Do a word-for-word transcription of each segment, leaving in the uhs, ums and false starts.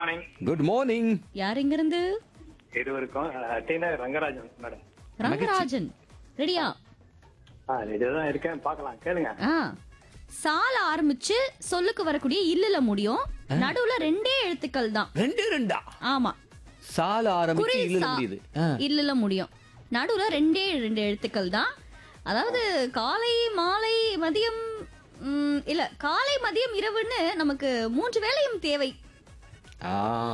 Morning. Good morning. யார் எங்க இருந்து? இருவருக்கும் டீனர் ரங்கராஜன் மேடம். ரங்கராஜன் ரெடியா? ஆ இதுதான் இருக்கேன், பார்க்கலாம், கேளுங்க. ஆ சால ஆரம்பிச்சு சொல்லுக்கு வரக்கூடிய இல்லல முடியும். நடுவுல ரெண்டே எழுத்துக்கள் தான். ரெண்டு ரெண்டா? ஆமா. சால ஆரம்பிச்சு குரில் இல்ல சா- முடியுது. இல்லல முடியும். நடுவுல ரெண்டே ரெண்டு எழுத்துக்கள் தான். அதாவது காலை மாலை மதியம், ம், இல்ல காலை மதியம் இரவுன்னு நமக்கு மூன்று வேளையும் தேவை. ஆ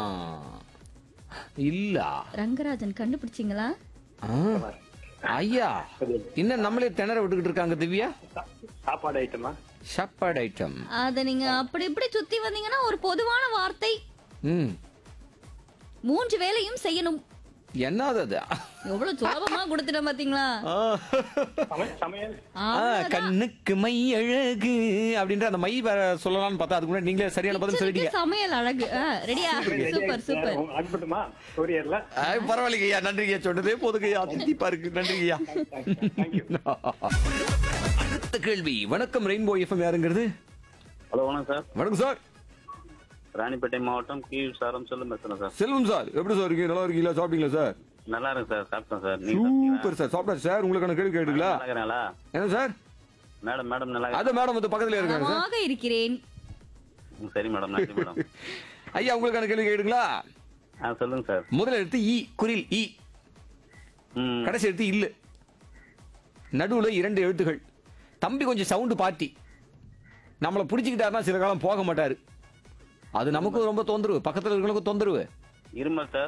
இல்ல. ரங்கராஜன் கண்டுபிடிச்சீங்களா? ஆ. ஐயா இன்னும் நம்மளே திணற விட்டுக்கிட்டு இருக்காங்க திவ்யா. சா- சாப்பாடு ஐட்டமா? சாப்பாடு ஐட்டம். அத நீங்க அப்படி இப்படி சுத்தி வந்தீங்கன்னா ஒரு பொதுவான வார்த்தை. ம் மூன்று வேளையும் செய்யணும். என்னது அது? எவ்வளவு சுலபமா கொடுத்துட்டேன் பாத்தீங்களா? ஆ. சமை- சமையல். ஆ, அவ்வளவுதான். கண்ணுக்கு மை அழகு அப்படின்ற அந்த மை வேற சொல்லலாம்னு பார்த்தா அதுக்கு முன்னாடி நீங்களே சரியான பதில் சொல்லிட்டீங்க. கிச்சனுக்கு சமையல் அழகு. ஆ, ரெடியா? Super super. அனுப்பட்டுமா கொரியர்ல? ஆ, பரவாயில்லைங்க ஐயா, நன்றிங்க, சொன்னதே போதுங்கய்யா, தித்திப்பா இருக்கு, நன்றிங்கய்யா. தேங்க்யூ. அடுத்த கேள்வி. வணக்கம் ரெயின்போ எஃப்எம், யாருங்கிறது? ஹலோ வணக்கம் சார். வணக்கம் சார். ராணிப்பேட்டை மாவட்டம் கீழ் சாரம் செல்லும் பேசுறேன் சார். செல்வம் சார், எப்படி சார் இருக்கீங்க? நல்லா இருக்கீங்களா? சாப்பிட்டீங்களா சார்? நல்லா இருக்கு சார், சாப்பிட்டேன் சார். நீங்க சாப்பிட்டீங்களா? சூப்பர் சார், சாப்பிட்டா சார். உங்களுக்கான கேள்வி கேட்டுங்களா? நல்லா இருக்கிறீங்களா? என்ன சார்? மேடம் மேடம் நல்லா அது மேடம் வந்து பக்கத்துல இருக்காங்க சார். நலமாக இருக்கிறேன். இருக்கிறீங்களா? சரி மேடம், நன்றி மேடம். ஐயா உங்களுக்கான கேள்வி கேட்டுங்களா? ஆ சொல்லுங்க சார். முதல் எழுத்து இ, குரில் இ. ம் கடைசி எழுத்து இல்லு. நடுவுல இரண்டு எழுத்துகள். தம்பி கொஞ்சம் சவுண்டு பார்ட்டி. நம்மளை பிடிச்சிக்கிட்டாருன்னா சில காலம் போக மாட்டாரு. அது நமக்கும் ரொம்ப தொந்தரவு, பக்கத்துல இருக்கிறவங்களுக்கும் தொந்தரவு. இருமல் சார்.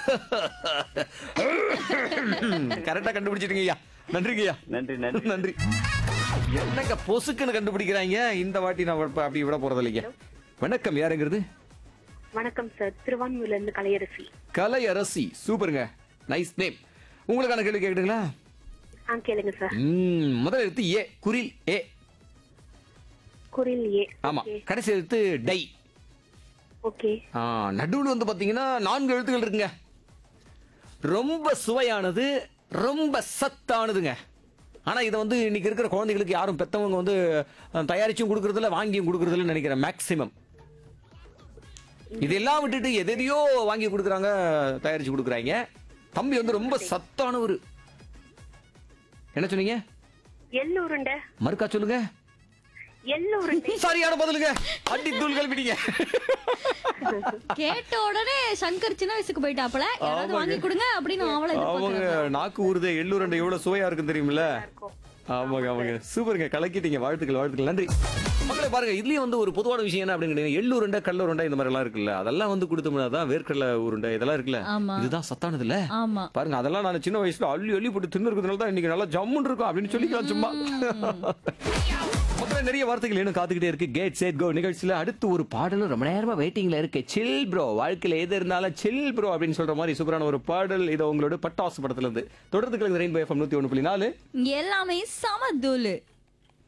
கரெக்டா கண்டுபிடிச்சிட்டீங்க ஐயா, நன்றிங்க ஐயா. நன்றி நன்றி நன்றி. என்னங்க பொசுக்குன்னு கண்டுபிடிக்கிறாங்க. இந்த வாட்டி நான் அப்ப- அப்படி விட போறது இல்லைங்க. வணக்கம், யாருங்கிறது? வணக்கம் சார், திருவான்மூர்ல இருந்து கலையரசி. கலை அரசி, சூப்பருங்க, நைஸ் நேம். உங்களுக்கான கேள்வி கேட்டுங்களா? ஆ கேளுங்க சார். ம், முதல் எழுத்து ஏ, குரில் ஏ. குரில் ஏ. ஆமா, கடைசி எழுத்து டை. ஓகே. ஆ, நடுவுல வந்து பாத்தீங்கன்னா நான்கு எழுத்துக்கள் இருக்குங்க. ரொம்ப சுவையானது, ரொம்ப சத்தானதுங்க. ஆனா இதை வந்து இன்னைக்கு இருக்கிற குழந்தைகளுக்கு யாரும் பெத்தவங்க வந்து அஹ், தயாரிச்சும் கொடுக்கறதில்ல, வாங்கியும் கொடுக்கறதில்ல நினைக்கிறேன் மேக்சிமம். இதெல்லாம் விட்டுட்டு எதையோ வாங்கி கொடுக்குறாங்க, தயாரிச்சு கொடுக்குறாங்க. தம்பி வந்து ரொம்ப சத்தானவர். என்ன சொன்னீங்க? எள்ளு உருண்டை. மறுக்கா சொல்லுங்க. எள்ளு உருண்டை. சரியான பதிலுங்க, அடி தூள் கல்விட்டீங்க. கேட்ட உடனே சங்கர் சின்ன வயசுக்கு போயிட்டாப்ல. யாராவது ஆமாங்க. வாங்கி கொடுங்க அப்படின்னு அவளை ஆமாங்க, நாக்கு ஊறுதே. எள்ளூரண்டை எவ்வளவு சுவையா இருக்கும் தெரியுமில்ல? ஆமாங்க ஆமாங்க, சூப்பருங்க, கலக்கிட்டீங்க. வாழ்த்துக்கள் வாழ்த்துக்கள், நன்றி. மக்களே பாருங்க, இதுலயும் வந்து ஒரு பொதுவான விஷயம் என்ன அப்படின்னு கேட்டீங்கன்னா, எள்ளு உருண்டை, கடல உருண்டை, இந்த மாதிரி எல்லாம் இருக்குல்ல, அதெல்லாம் வந்து கொடுத்தோம்னா தான் வேர்க்கடலை உருண்டை இதெல்லாம் இருக்குல்ல, ஆமா. இதுதான் சத்தானது இல்ல. ஆமா. பாருங்க, அதெல்லாம் நான் சின்ன வயசுல அள்ளி அள்ளி போட்டு தின்னு இருக்கிறதுனால தான் இன்னைக்கு நல்லா ஜம்முன்னு இருக்கும் அப்படின்னு சொல்லிக்கலாம் சும்மா. மக்களே, நிறைய வார்த்தைகள் இன்னும் காத்துக்கிட்டே இருக்கு. கேட் செட் கோ நிகழ்ச்சியில அடுத்து ஒரு பாடலும் ரொம்ப நேரமா வெயிட்டிங்ல இருக்கு. சில் ப்ரோ, வாழ்க்கையில எது இருந்தாலும் சில் ப்ரோ அப்படின்னு சொல்ற மாதிரி சூப்பரான ஒரு பாடல். இது உங்களோட பட்டாசு படத்துல இருந்து. தொடர்ந்து கிழங்கு ரெயின்போ எஃப்எம் நூத்தி ஒண்ணு புள்ளி நாலு. எல்லாமே சமதூளு.